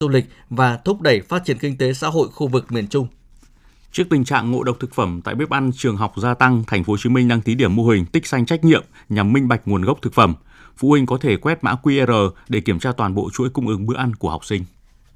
du lịch và thúc đẩy phát triển kinh tế xã hội khu vực miền Trung. Trước tình trạng ngộ độc thực phẩm tại bếp ăn trường học gia tăng, Thành phố Hồ Chí Minh đang thí điểm mô hình tích xanh trách nhiệm nhằm minh bạch nguồn gốc thực phẩm. Phụ huynh có thể quét mã QR để kiểm tra toàn bộ chuỗi cung ứng bữa ăn của học sinh.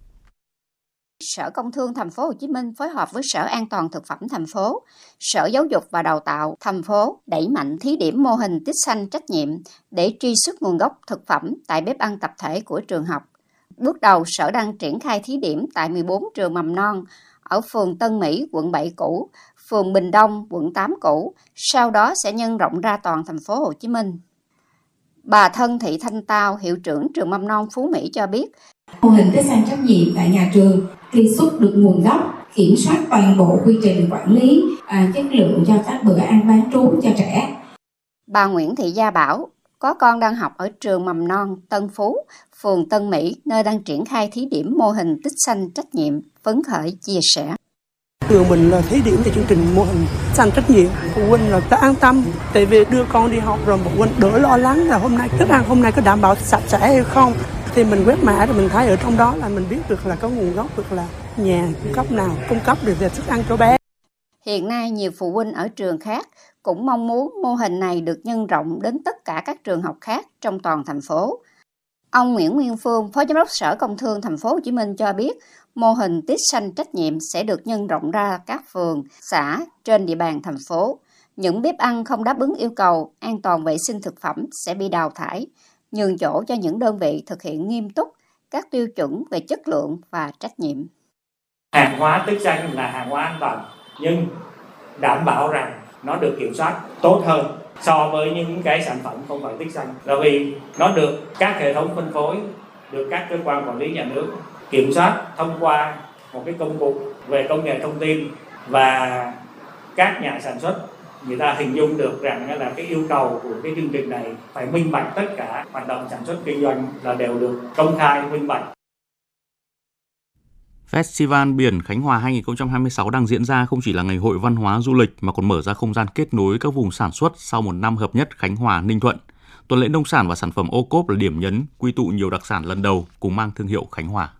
Sở Công Thương Thành phố Hồ Chí Minh phối hợp với Sở An toàn thực phẩm thành phố, Sở Giáo dục và Đào tạo thành phố đẩy mạnh thí điểm mô hình tích xanh trách nhiệm để truy xuất nguồn gốc thực phẩm tại bếp ăn tập thể của trường học. Bước đầu, Sở đang triển khai thí điểm tại 14 trường mầm non ở phường Tân Mỹ, quận 7 cũ, phường Bình Đông, quận 8 cũ, sau đó sẽ nhân rộng ra toàn thành phố Hồ Chí Minh. Bà Thân Thị Thanh Tao, hiệu trưởng trường mầm non Phú Mỹ cho biết, mô hình tích xanh trách nhiệm tại nhà trường truy xuất được nguồn gốc, kiểm soát toàn bộ quy trình quản lý chất lượng cho các bữa ăn bán trú cho trẻ. Bà Nguyễn Thị Gia Bảo có con đang học ở trường mầm non Tân Phú, phường Tân Mỹ, nơi đang triển khai thí điểm mô hình tích xanh trách nhiệm, phấn khởi chia sẻ. Trường mình là thí điểm về chương trình mô hình xanh trách nhiệm, phụ huynh là đã an tâm, tại vì đưa con đi học rồi phụ huynh đỡ lo lắng là hôm nay thức ăn hôm nay có đảm bảo sạch sẽ hay không. Thì mình quét mã rồi mình thấy ở trong đó là mình biết được là có nguồn gốc, được là nhà cung cấp nào cung cấp được về thức ăn cho bé. Hiện nay nhiều phụ huynh ở trường khác cũng mong muốn mô hình này được nhân rộng đến tất cả các trường học khác trong toàn thành phố. Ông Nguyễn Nguyên Phương, Phó Giám đốc Sở Công Thương Thành phố Hồ Chí Minh cho biết, mô hình tích xanh trách nhiệm sẽ được nhân rộng ra các phường, xã trên địa bàn thành phố. Những bếp ăn không đáp ứng yêu cầu an toàn vệ sinh thực phẩm sẽ bị đào thải, nhường chỗ cho những đơn vị thực hiện nghiêm túc các tiêu chuẩn về chất lượng và trách nhiệm. Hàng hóa tích xanh là hàng hóa an toàn, nhưng đảm bảo rằng nó được kiểm soát tốt hơn so với những cái sản phẩm không phải tích xanh, là vì nó được các hệ thống phân phối, được các cơ quan quản lý nhà nước kiểm soát thông qua một cái công cụ về công nghệ thông tin, và các nhà sản xuất người ta hình dung được rằng là cái yêu cầu của cái chương trình này phải minh bạch, tất cả hoạt động sản xuất kinh doanh là đều được công khai minh bạch. Festival Biển Khánh Hòa 2026 đang diễn ra không chỉ là ngày hội văn hóa du lịch mà còn mở ra không gian kết nối các vùng sản xuất sau một năm hợp nhất Khánh Hòa, Ninh Thuận. Tuần lễ nông sản và sản phẩm ô cốp là điểm nhấn, quy tụ nhiều đặc sản lần đầu cùng mang thương hiệu Khánh Hòa.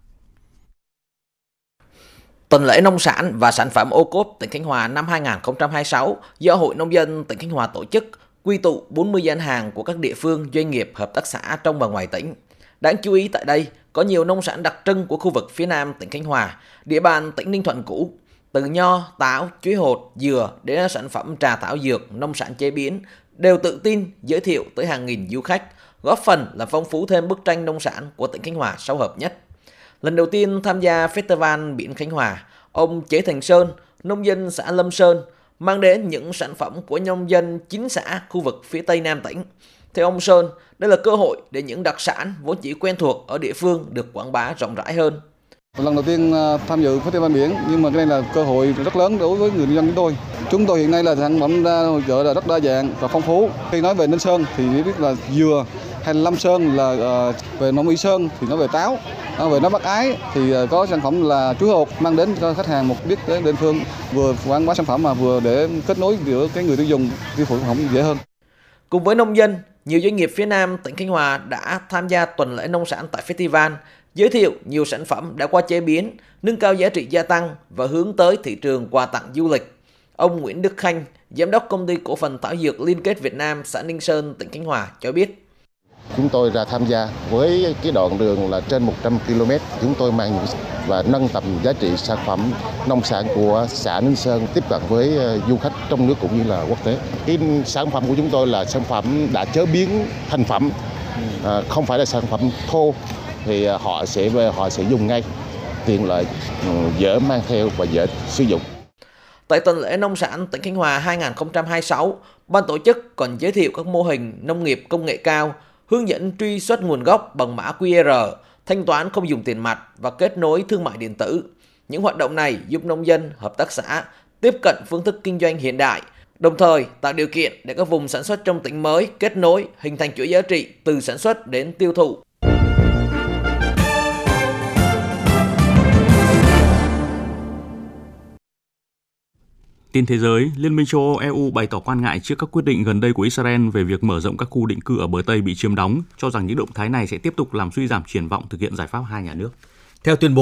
Tuần lễ nông sản và sản phẩm ô cốp tỉnh Khánh Hòa năm 2026 do Hội Nông dân tỉnh Khánh Hòa tổ chức, quy tụ 40 gian hàng của các địa phương, doanh nghiệp, hợp tác xã trong và ngoài tỉnh. Đáng chú ý tại đây có nhiều nông sản đặc trưng của khu vực phía Nam tỉnh Khánh Hòa, địa bàn tỉnh Ninh Thuận cũ, từ nho, táo, chuối hột, dừa đến sản phẩm trà thảo dược, nông sản chế biến đều tự tin giới thiệu tới hàng nghìn du khách, góp phần làm phong phú thêm bức tranh nông sản của tỉnh Khánh Hòa sau hợp nhất. Lần đầu tiên tham gia Festival Biển Khánh Hòa, ông Chế Thành Sơn, nông dân xã Lâm Sơn, mang đến những sản phẩm của nông dân 9 xã khu vực phía Tây Nam tỉnh. Theo ông Sơn, đây là cơ hội để những đặc sản vốn chỉ quen thuộc ở địa phương được quảng bá rộng rãi hơn. Lần đầu tiên tham dự Festival Biển, nhưng mà cái này là cơ hội rất lớn đối với người nông dân chúng tôi. Chúng tôi hiện nay là sản phẩm ra hội chợ là rất đa dạng và phong phú. Khi nói về Ninh Sơn thì biết là dừa, hay là Lâm Sơn là về nông y Sơn thì nói về táo. Về nói Bắc Ái thì có sản phẩm là chuối hột mang đến cho khách hàng một biết đến địa phương, vừa quảng bá sản phẩm mà vừa để kết nối giữa cái người tiêu dùng tiêu thụ sản phẩm dễ hơn. Cùng với nông dân, nhiều doanh nghiệp phía Nam tỉnh Khánh Hòa đã tham gia tuần lễ nông sản tại festival, giới thiệu nhiều sản phẩm đã qua chế biến, nâng cao giá trị gia tăng và hướng tới thị trường quà tặng du lịch. Ông Nguyễn Đức Khanh, giám đốc công ty cổ phần thảo dược Liên kết Việt Nam xã Ninh Sơn, tỉnh Khánh Hòa cho biết. Chúng tôi ra tham gia với cái đoạn đường là trên 100 km, chúng tôi mang và nâng tầm giá trị sản phẩm nông sản của xã Ninh Sơn tiếp cận với du khách trong nước cũng như là quốc tế. Cái sản phẩm của chúng tôi là sản phẩm đã chế biến thành phẩm, không phải là sản phẩm thô, thì họ sẽ dùng ngay, tiện lợi, dễ mang theo và dễ sử dụng. Tại tuần lễ nông sản tỉnh Khánh Hòa 2026, ban tổ chức còn giới thiệu các mô hình nông nghiệp công nghệ cao, hướng dẫn truy xuất nguồn gốc bằng mã QR, thanh toán không dùng tiền mặt và kết nối thương mại điện tử. Những hoạt động này giúp nông dân, hợp tác xã tiếp cận phương thức kinh doanh hiện đại, đồng thời tạo điều kiện để các vùng sản xuất trong tỉnh mới kết nối, hình thành chuỗi giá trị từ sản xuất đến tiêu thụ. Tin thế giới, Liên minh châu Âu EU bày tỏ quan ngại trước các quyết định gần đây của Israel về việc mở rộng các khu định cư ở bờ Tây bị chiếm đóng, cho rằng những động thái này sẽ tiếp tục làm suy giảm triển vọng thực hiện giải pháp hai nhà nước. Theo tuyên bố